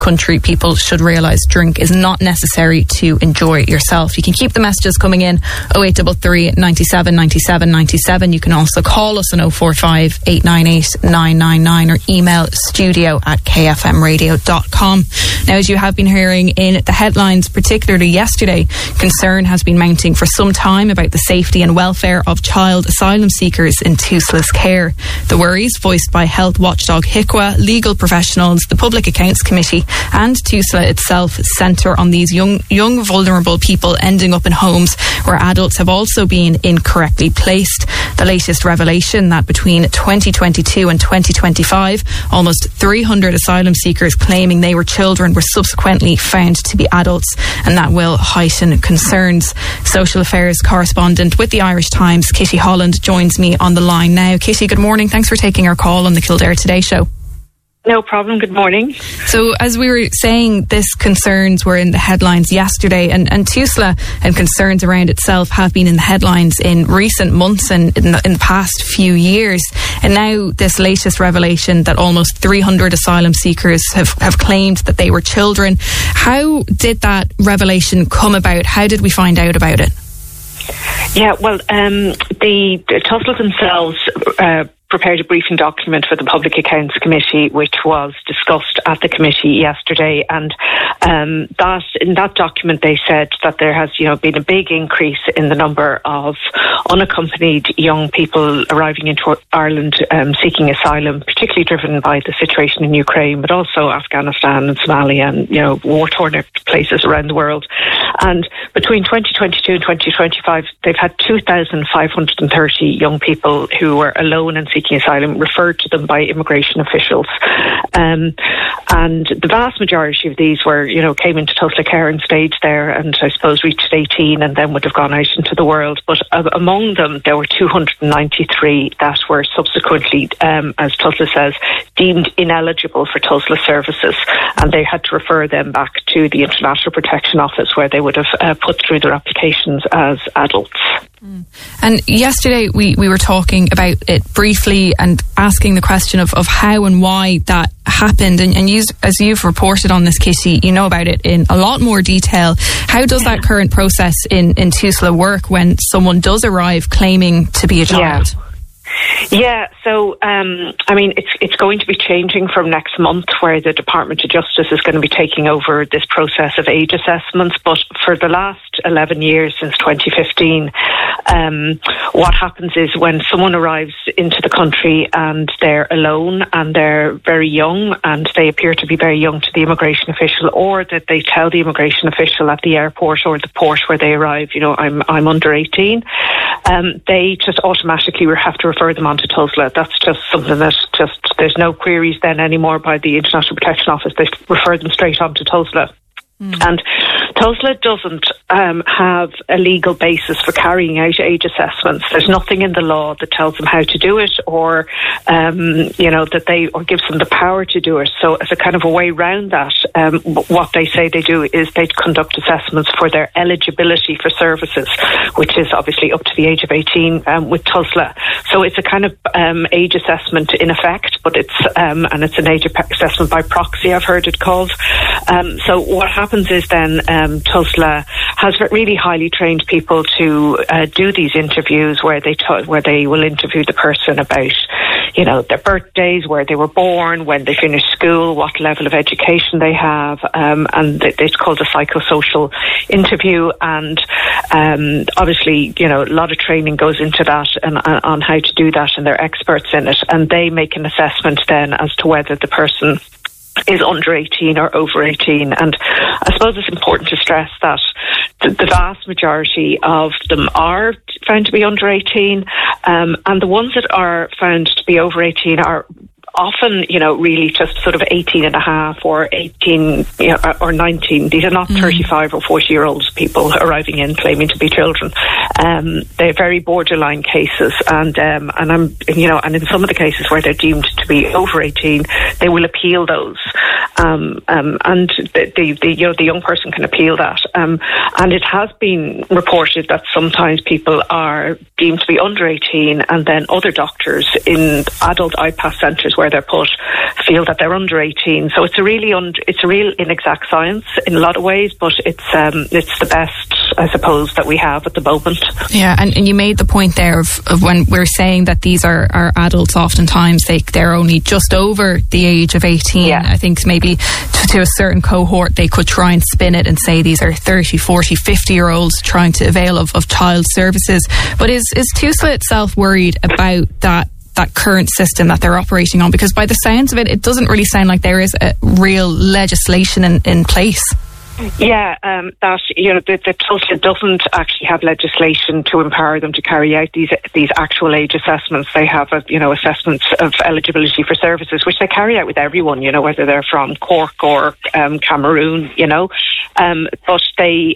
country people should realise drink is not necessary to enjoy yourself. You can keep the messages coming in 0833 97 97 97. You can also call us on 045 898 999 or email studio@kfmradio.com. Now, as you have been hearing in the headlines, particularly yesterday, concern has been mounting for some time about the safety and welfare of child asylum seekers in Tusla's care. The worries voiced by health watchdog HIQA, legal professionals, the Public Accounts Committee and Tusla itself centre on these young vulnerable people ending up in homes where adults have also been incorrectly placed. The latest revelation that between 2022 and 2025, almost 300 asylum seekers claiming they were children were subsequently found to be adults, and that will heighten concerns. Social affairs correspondent with the Irish Times, Kitty Holland, joins me on the line now. Kitty, good morning. Thanks for taking our call on the Kildare Today show. No problem. Good morning. So, as we were saying, this concerns were in the headlines yesterday, and Tusla and concerns around itself have been in the headlines in recent months and in the past few years. And now this latest revelation that almost 300 asylum seekers have claimed that they were children. How did that revelation come about? How did we find out about it? Yeah, well, the Tusla themselves prepared a briefing document for the Public Accounts Committee, which was discussed at the committee yesterday, and that in that document they said that there has been a big increase in the number of unaccompanied young people arriving into Ireland seeking asylum, particularly driven by the situation in Ukraine, but also Afghanistan and Somalia and war-torn places around the world. And between 2022 and 2025, they've had 2,530 young people who were alone and seeking asylum referred to them by immigration officials. And the vast majority of these were, came into Tusla care and stayed there and I suppose reached 18 and then would have gone out into the world. But among them, there were 293 that were subsequently, as Tusla says, deemed ineligible for Tusla services, and they had to refer them back to the International Protection Office where they would have put through their applications as adults. And yesterday we were talking about it briefly and asking the question of how and why that happened, and you, as you've reported on this, Kitty, you know about it in a lot more detail. How does that current process in Tusla work when someone does arrive claiming to be a child? Yeah, so it's going to be changing from next month, where the Department of Justice is going to be taking over this process of age assessments. But for the last 11 years, since 2015, what happens is when someone arrives into the country and they're alone and they're very young and they appear to be very young to the immigration official, or that they tell the immigration official at the airport or the port where they arrive, I'm under 18, they just automatically have to refer them on to Tusla. That's just something that there's no queries then anymore by the International Protection Office. They refer them straight on to Tusla. And Tusla doesn't have a legal basis for carrying out age assessments. There's nothing in the law that tells them how to do it, or that gives them the power to do it. So, as a kind of a way around that, what they say they do is they conduct assessments for their eligibility for services, which is obviously up to the age of 18 with Tusla. So it's a kind of age assessment in effect, but it's an age assessment by proxy, I've heard it called. So what happens is then Tusla has really highly trained people to do these interviews where they will interview the person about their birthdays, where they were born, when they finished school, what level of education they have, and it's called a psychosocial interview. And obviously, a lot of training goes into that and on how to do that, and they're experts in it. And they make an assessment then as to whether the person is under 18 or over 18. And I suppose it's important to stress that the vast majority of them are found to be under 18, and the ones that are found to be over 18 are often, really just sort of 18 and a half or 18 or 19. These are not 35 or 40-year-old people arriving in claiming to be children. They're very borderline cases, and and in some of the cases where they're deemed to be over 18, they will appeal those. And the young person can appeal that. And it has been reported that sometimes people are deemed to be under 18, and then other doctors in adult IPAS centres where they're put feel that they're under 18. So it's a real inexact science in a lot of ways, but it's the best, I suppose, that we have at the moment. Yeah, and you made the point there of when we're saying that these are adults, oftentimes they're only just over the age of 18. Yeah. I think maybe to a certain cohort they could try and spin it and say these are 30, 40, 50-year-olds trying to avail of child services. But is TUSLA itself worried about that current system that they're operating on? Because by the sounds of it, it doesn't really sound like there is a real legislation in place. Yeah, that the TUSLA doesn't actually have legislation to empower them to carry out these actual age assessments. They have assessments of eligibility for services, which they carry out with everyone, whether they're from Cork or Cameroon, but they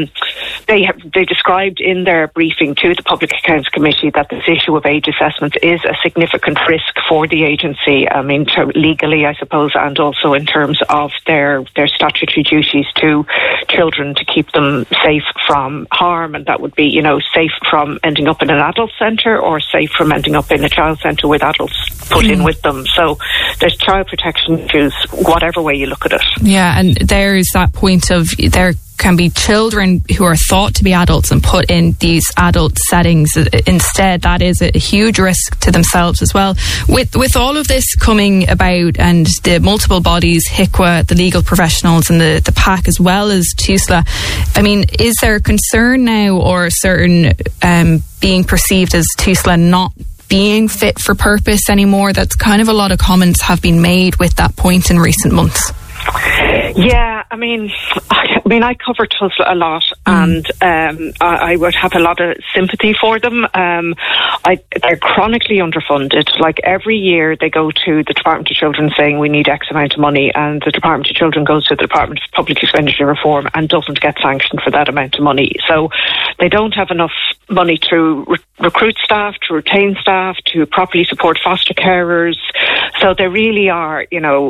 described in their briefing to the Public Accounts Committee that this issue of age assessments is a significant risk for the agency. I mean, legally, I suppose, and also in terms of their statutory duties to children, to keep them safe from harm, and that would be, safe from ending up in an adult centre or safe from ending up in a child centre with adults put in with them. So there's child protection issues, whatever way you look at it. Yeah, and there's that point of there can be children who are thought to be adults and put in these adult settings. Instead, that is a huge risk to themselves as well. With all of this coming about, and the multiple bodies, HIQA, the legal professionals and the PAC as well as TUSLA, I mean, is there a concern now or certain being perceived as TUSLA not being fit for purpose anymore? That's kind of a lot of comments have been made with that point in recent months. Yeah, I mean, I cover TUSLA a lot, and I would have a lot of sympathy for them. They're chronically underfunded. Like, every year they go to the Department of Children saying we need X amount of money, and the Department of Children goes to the Department of Public Expenditure Reform and doesn't get sanctioned for that amount of money. So they don't have enough money to recruit staff, to retain staff, to properly support foster carers. So they really are,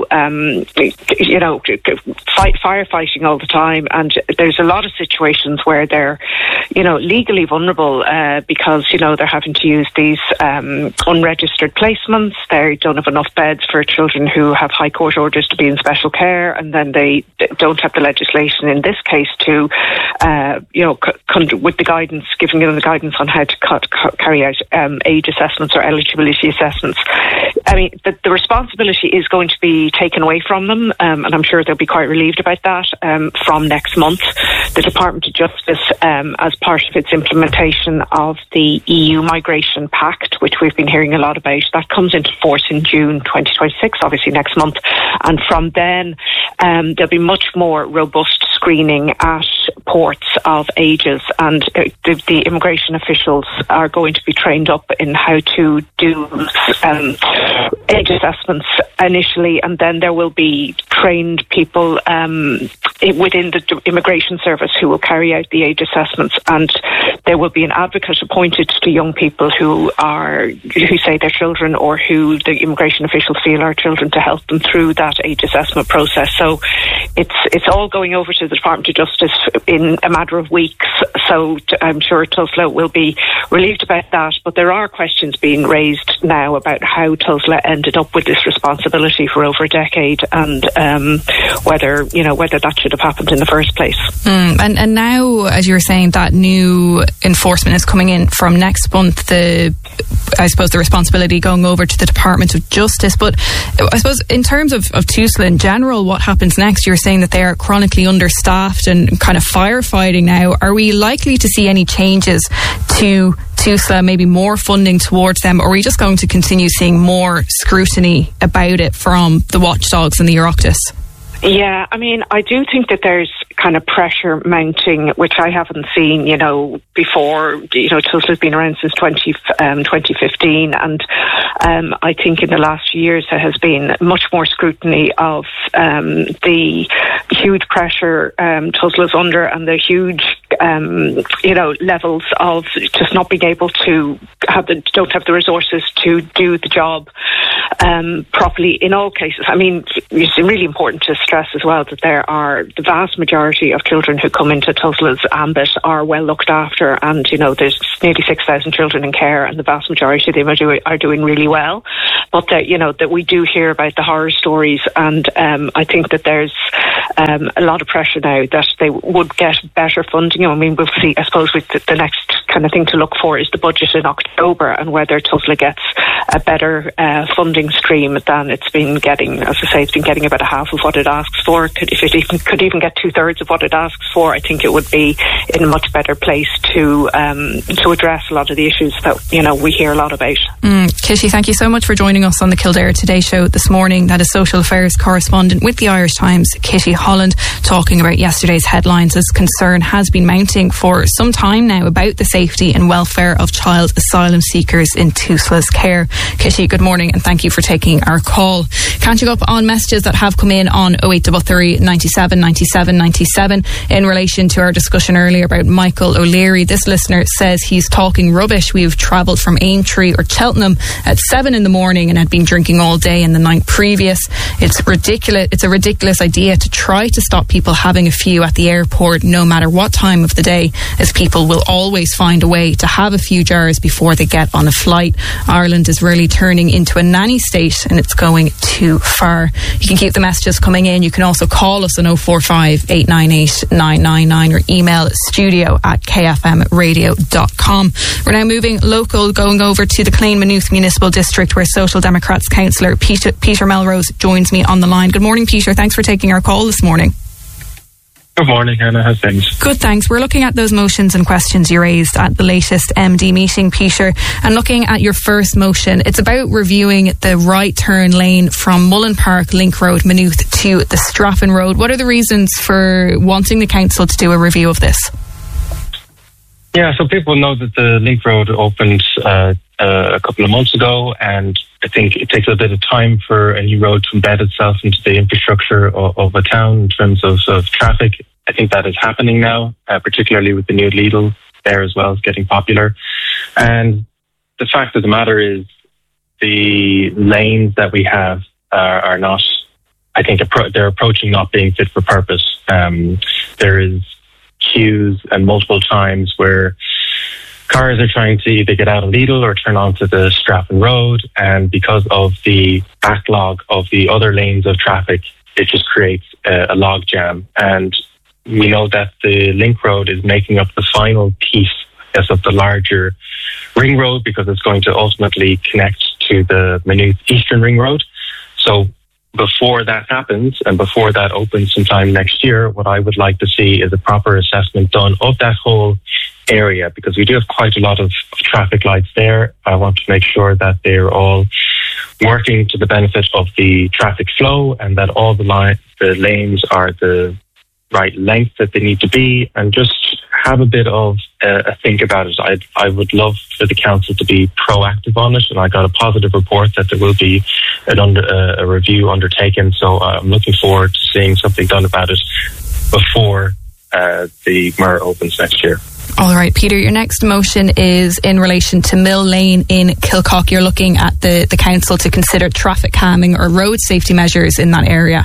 firefighting all the time, and there's a lot of situations where they're, legally vulnerable because, they're having to use these unregistered placements. They don't have enough beds for children who have High Court orders to be in special care, and then they don't have the legislation in this case to, with the guidance, giving them the guidance on how to carry out age assessments or eligibility assessments. I mean, the responsibility is going to be taken away from them, and I'm sure they'll be quite relieved about that from next month. The Department of Justice, as part of its implementation of the EU Migration Pact, which we've been hearing a lot about, that comes into force in June 2026, obviously next month, and from then there'll be much more robust screening at ports of ages, and the immigration officials are going to be trained up in how to do age assessments initially, and then there will be trained people within the immigration service who will carry out the age assessments, and there will be an advocate appointed to young people who say they're children, or who the immigration officials feel are children, to help them through that age assessment process. So it's all going over to the Department of Justice in a matter of weeks, so I'm sure TUSLA will be relieved about that, but there are questions being raised now about how TUSLA ended up with this responsibility for over a decade, and whether that should have happened in the first place. And now, as you were saying, that new enforcement is coming in from next month, I suppose the responsibility going over to the Department of Justice. But I suppose in terms of TUSLA in general, what happens next? You're saying that they are chronically understaffed and kind of firefighting now. Are we likely to see any changes to TUSLA, maybe more funding towards them, or are we just going to continue seeing more scrutiny about it from the watchdogs and the Oireachtas? Yeah, I mean, I do think that there's kind of pressure mounting, which I haven't seen, before. TUSLA's been around since 2015, and I think in the last few years there has been much more scrutiny of the huge pressure TUSLA's under, and the huge, levels of just not being able to don't have the resources to do the job. properly in all cases. I mean, it's really important to stress as well that the vast majority of children who come into Tusla's ambit are well looked after, and there's nearly 6,000 children in care, and the vast majority of them are doing really well. But that we do hear about the horror stories, and I think that there's a lot of pressure now that they would get better funding. I mean, we'll see. I suppose the next kind of thing to look for is the budget in October, and whether Tusla gets a better funding stream than it's been getting. As I say, it's been getting about a half of what it asks for. If it could even get 2/3 of what it asks for, I think it would be in a much better place to address a lot of the issues that we hear a lot about. Kitty, thank you so much for joining us on the Kildare Today show this morning. That is social affairs correspondent with the Irish Times, Kitty Holland, talking about yesterday's headlines, as concern has been mounting for some time now about the safety and welfare of child asylum seekers in Tusla's care. Kitty, good morning, and thank you for taking our call. Can't you go up on messages that have come in on 0833 97 97 97 in relation to our discussion earlier about Michael O'Leary? This listener says he's talking rubbish. We've travelled from Aintree or Cheltenham at 7 in the morning and had been drinking all day in the night previous. It's ridiculous. It's a ridiculous idea to try to stop people having a few at the airport, no matter what time of the day, as people will always find a way to have a few jars before they get on a flight. Ireland is really turning into a nanny state, and it's going too far. You can keep the messages coming in. You can also call us on 045 898 999 or email studio@kfmradio.com. We're now moving local, going over to the Clane Maynooth Municipal District, where Social Democrats councillor Peter Melrose joins me on the line. Good morning, Peter. Thanks for taking our call this morning. Good morning, Hannah. How's things? Good, thanks. We're looking at those motions and questions you raised at the latest MD meeting, Peter, and looking at your first motion. It's about reviewing the right turn lane from Mullen Park Link Road, Maynooth, to the Straffin Road. What are the reasons for wanting the council to do a review of this? Yeah, so people know that the Link Road opened a couple of months ago, and I think it takes a bit of time for a new road to embed itself into the infrastructure of a town in terms of traffic. I think that is happening now, particularly with the new Lidl there as well, is getting popular. And the fact of the matter is the lanes that we have are not, I think they're approaching not being fit for purpose. There is queues and multiple times where cars are trying to either get out of Lidl or turn onto the Straffin Road, and because of the backlog of the other lanes of traffic, it just creates a log jam. And we know that the Link Road is making up the final piece, I guess, of the larger ring road, because it's going to ultimately connect to the Maynooth Eastern Ring Road. So before that happens, and before that opens sometime next year, what I would like to see is a proper assessment done of that whole area, because we do have quite a lot of traffic lights there. I want to make sure that they're all working to the benefit of the traffic flow, and that all the lanes are the right length that they need to be, and just have a bit of a think about it. I would love for the council to be proactive on it, and I got a positive report that there will be a review undertaken, so I'm looking forward to seeing something done about it before the Mur opens next year. All right, Peter, your next motion is in relation to Mill Lane in Kilcock. You're looking at the council to consider traffic calming or road safety measures in that area.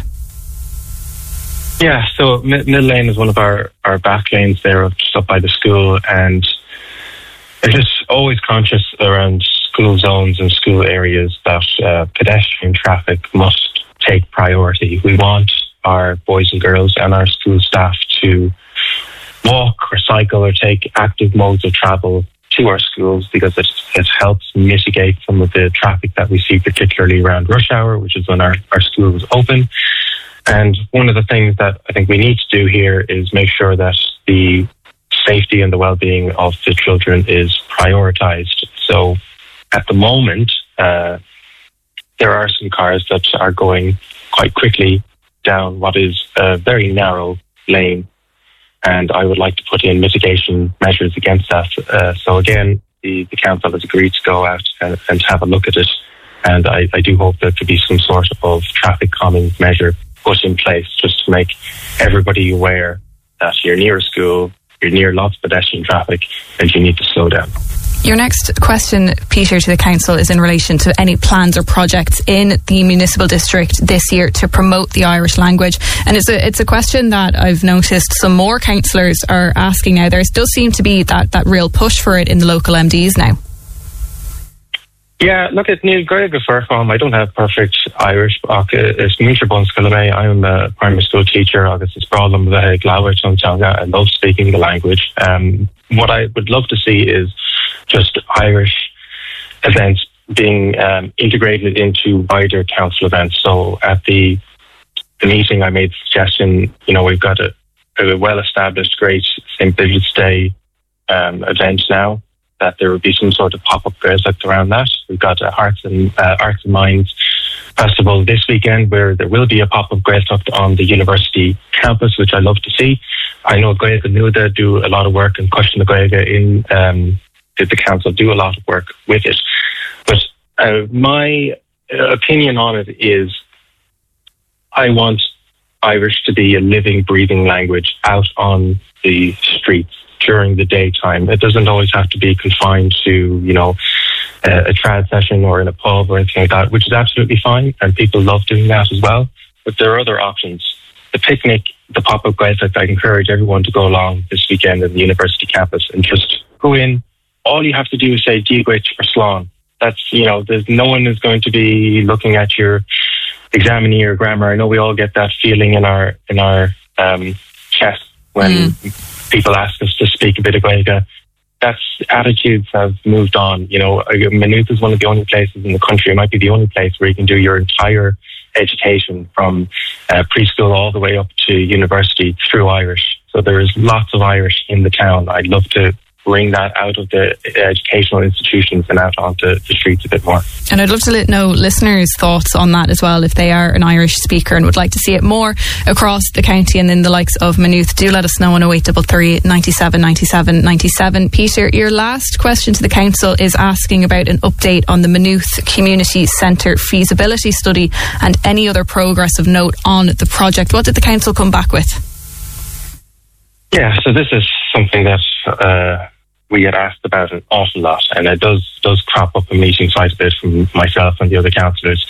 Yeah, so Mill Lane is one of our back lanes there, just up by the school, and I'm just always conscious around school zones and school areas that pedestrian traffic must take priority. We want our boys and girls and our school staff to walk or cycle or take active modes of travel to our schools, because it helps mitigate some of the traffic that we see, particularly around rush hour, which is when our schools open. And one of the things that I think we need to do here is make sure that the safety and the well-being of the children is prioritised. So at the moment, there are some cars that are going quite quickly down what is a very narrow lane, and I would like to put in mitigation measures against that. So again, the council has agreed to go out and have a look at it, and I do hope there could be some sort of traffic calming measure put in place, just to make everybody aware that you're near a school, you're near lots of pedestrian traffic, and you need to slow down. Your next question, Peter, to the council is in relation to any plans or projects in the municipal district this year to promote the Irish language. And it's a question that I've noticed some more councillors are asking now. There does seem to be that real push for it in the local MDs now. Yeah, look at Neil Greg Firfam. I don't have perfect Irish. It's Mitra Bunskalame. I'm a primary school teacher. August is problem the Glawich on Tonga. I love speaking the language. What I would love to see is just Irish events being integrated into wider council events. So at the meeting, I made the suggestion, we've got a well-established great St. Bridget's Day event now, that there would be some sort of pop-up Gaelic around that. We've got Arts and Minds Festival this weekend, where there will be a pop-up Gaelic on the university campus, which I love to see. I know Gaelic and Nuda do a lot of work, and Question the Gaelic in the council do a lot of work with it. But my opinion on it is I want Irish to be a living, breathing language out on the streets during the daytime. It doesn't always have to be confined to, a trad session or in a pub or anything like that, which is absolutely fine, and people love doing that as well. But there are other options. The picnic, the pop-up Gaelic, I encourage everyone to go along this weekend at the university campus and just go in. All you have to do is say Diagwich or Slán. That's, there's no one is going to be looking at your examining your grammar. I know we all get that feeling in our chest when people ask us to speak a bit of Gaelic. That's attitudes have moved on. Maynooth is one of the only places in the country, it might be the only place where you can do your entire education from preschool all the way up to university through Irish. So there is lots of Irish in the town. I'd love to bring that out of the educational institutions and out onto the streets a bit more. And I'd love to know listeners' thoughts on that as well, if they are an Irish speaker and would like to see it more across the county and in the likes of Maynooth. Do let us know on 0833 97 97 97. Peter, your last question to the council is asking about an update on the Maynooth Community Centre feasibility study and any other progress of note on the project. What did the council come back with? Yeah, so this is something that we get asked about an awful lot, and it does crop up in meetings quite a bit from myself and the other councillors.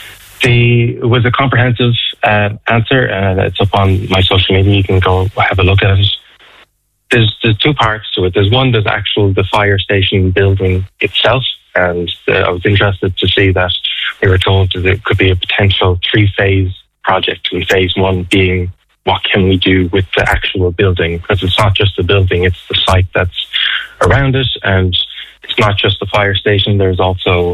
It was a comprehensive answer, and it's up on my social media. You can go have a look at it. There's two parts to it. There's the fire station building itself, and I was interested to see that we were told that it could be a potential 3-phase project, with phase 1 being what can we do with the actual building, because it's not just the building, it's the site that's around it, and it's not just the fire station. There's also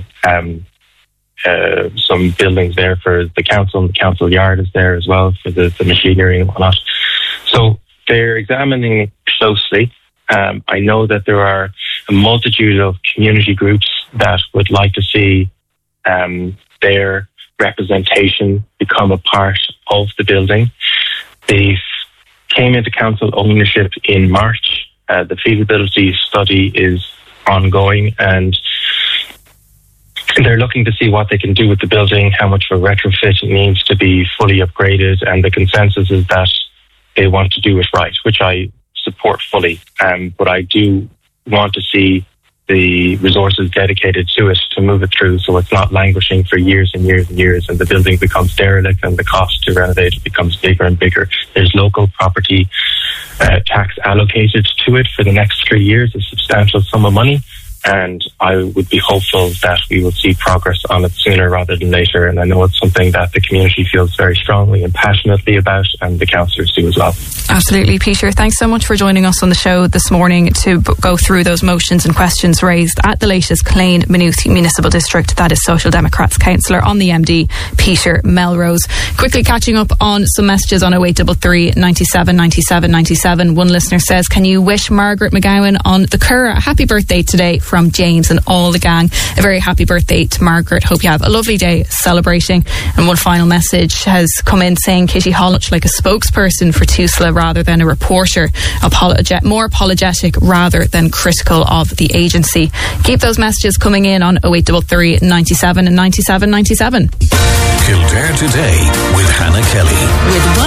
some buildings there for the council, and the council yard is there as well for the machinery and whatnot. So they're examining it closely. I know that there are a multitude of community groups that would like to see their representation become a part of the building. They came into council ownership in March. The feasibility study is ongoing, and they're looking to see what they can do with the building, how much of a retrofit it needs to be fully upgraded, and the consensus is that they want to do it right, which I support fully. But I do want to see the resources dedicated to it to move it through, so it's not languishing for years and years and years, and the building becomes derelict and the cost to renovate it becomes bigger and bigger. There's local property tax allocated to it for the next 3 years, a substantial sum of money, and I would be hopeful that we will see progress on it sooner rather than later. And I know it's something that the community feels very strongly and passionately about, and the councillors do as well. Absolutely, Peter. Thanks so much for joining us on the show this morning to go through those motions and questions raised at the latest Clane Maynooth Municipal District. That is Social Democrats councillor on the MD, Peter Melrose. Quickly catching up on some messages on 0833 97 97 97. One listener says, can you wish Margaret McGowan on the Curragh a happy birthday today from James and all the gang? A very happy birthday to Margaret. Hope you have a lovely day celebrating. And one final message has come in saying Kitty Holland like a spokesperson for TUSLA rather than a reporter, more apologetic rather than critical of the agency. Keep those messages coming in on 0833 97 and 97 97. Kildare Today with Hannah Kelly.